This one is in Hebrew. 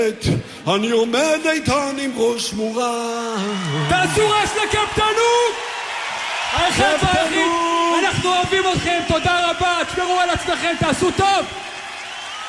אני עומד איתן עם ראש מורם. תעשו רעש לקפטנות! האחד והיחיד, אנחנו אוהבים אתכם, תודה רבה, תשמרו על עצמכם, תעשו טוב!